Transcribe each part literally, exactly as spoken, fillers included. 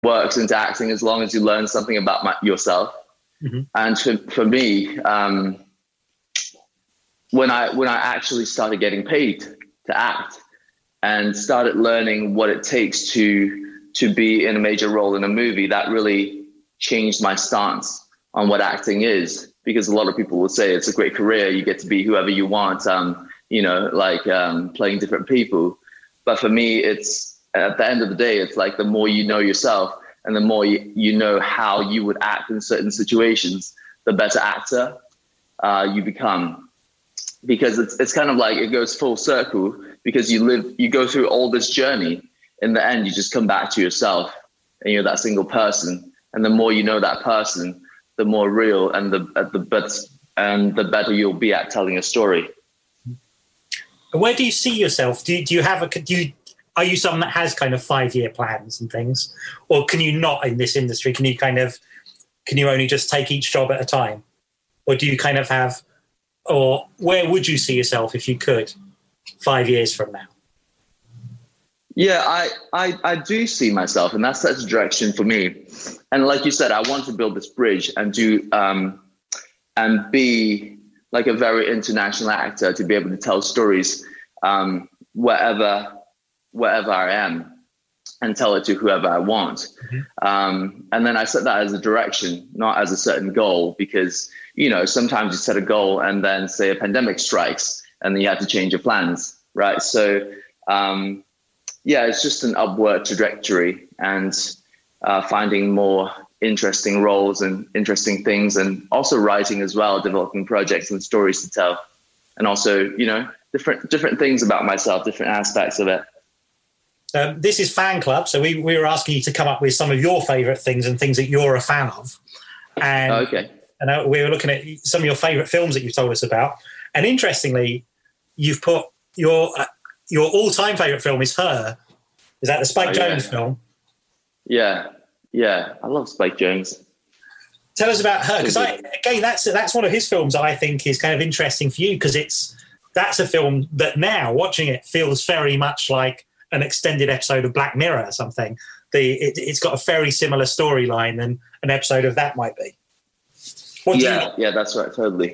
works into acting as long as you learn something about my, yourself. Mm-hmm. And for, for me, um, when I when I actually started getting paid to act and started learning what it takes to to be in a major role in a movie, that really changed my stance on what acting is. Because a lot of people will say it's a great career, you get to be whoever you want, um, you know, like um, playing different people. But for me, it's at the end of the day, it's like the more you know yourself and the more you, you know how you would act in certain situations, the better actor uh, you become. Because it's it's kind of like it goes full circle, because you live, you go through all this journey. In the end, you just come back to yourself and you're that single person. And the more you know that person, the more real and the uh, the best and the better you'll be at telling a story. Where do you see yourself? Do you, do you have a do you are you someone that has kind of five year plans and things, or can you not in this industry? Can you kind of can you only just take each job at a time, or do you kind of have, or where would you see yourself if you could five years from now? Yeah, I, I, I do see myself, and that's that's a direction for me. And like you said, I want to build this bridge and do um, and be like a very international actor, to be able to tell stories um, wherever wherever I am and tell it to whoever I want. Mm-hmm. Um, and then I set that as a direction, not as a certain goal, because you know sometimes you set a goal and then say a pandemic strikes and then you have to change your plans, right? So. Um, Yeah, it's just an upward trajectory, and uh, finding more interesting roles and interesting things, and also writing as well, developing projects and stories to tell, and also, you know, different different things about myself, different aspects of it. Um, this is Fan Club, so we, we were asking you to come up with some of your favourite things and things that you're a fan of. And, oh, okay. And uh, we were looking at some of your favourite films that you've told us about. And interestingly, you've put your... Uh, Your all-time favourite film is Her. Is that the Spike oh, Jonze yeah. film? Yeah, yeah. I love Spike Jonze. Tell us about Her, because I again, that's that's one of his films I think is kind of interesting for you, because it's that's a film that now watching it feels very much like an extended episode of Black Mirror or something. The it, it's got a very similar storyline than an episode of that might be. What do yeah, you, yeah, that's right, totally.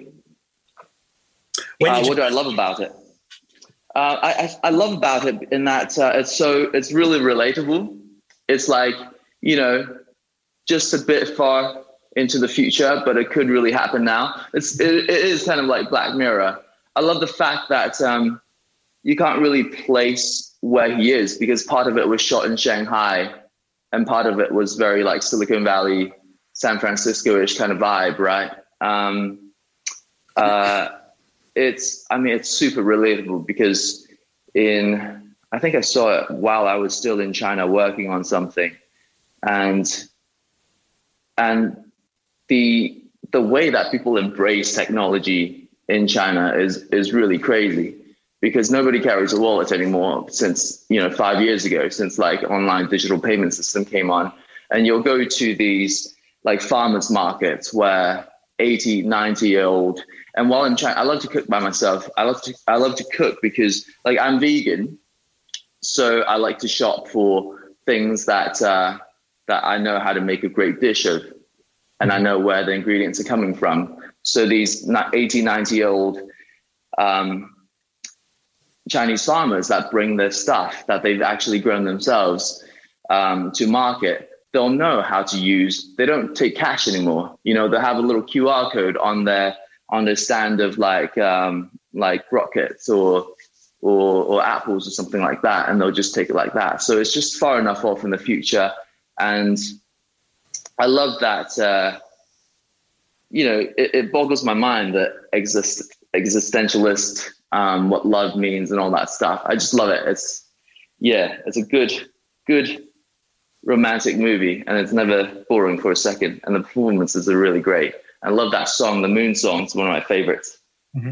When uh, you, what do I love about it? Uh, I, I I love about it in that uh, it's so it's really relatable. It's like, you know, just a bit far into the future, but it could really happen now. It's it, it is kind of like Black Mirror. I love the fact that um, you can't really place where he is, because part of it was shot in Shanghai, and part of it was very like Silicon Valley, San Francisco-ish kind of vibe, right? Um, uh, It's, I mean, it's super relatable, because in, I think I saw it while I was still in China working on something, and and the the way that people embrace technology in China is is really crazy, because nobody carries a wallet anymore since, you know, five years ago, since like online digital payment system came on, and you'll go to these like farmers markets where eighty, ninety year old. And while I'm trying, I love to cook by myself. I love to, I love to cook because like I'm vegan. So I like to shop for things that, uh, that I know how to make a great dish of, and I know where the ingredients are coming from. So these eighty, ninety year old um, Chinese farmers that bring their stuff that they've actually grown themselves um, to market, they'll know how to use, they don't take cash anymore. You know, they'll have a little Q R code on their, on the stand of like um, like rockets or, or or apples or something like that, and they'll just take it like that. So it's just far enough off in the future, and I love that. Uh, you know, it, it boggles my mind that exist existentialist, um, what love means and all that stuff. I just love it. It's yeah, it's a good good romantic movie, and it's never boring for a second, and the performances are really great. I love that song, the Moon Song. It's one of my favorites. Mm-hmm.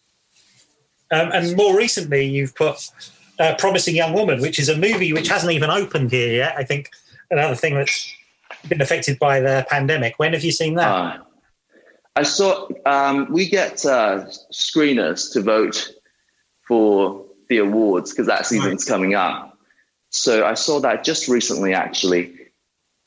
Um, and more recently, you've put uh, Promising Young Woman, which is a movie which hasn't even opened here yet. I think another thing that's been affected by the pandemic. When have you seen that? Uh, I saw, um, we get uh, screeners to vote for the awards, because that season's right. coming up. So I saw that just recently, actually.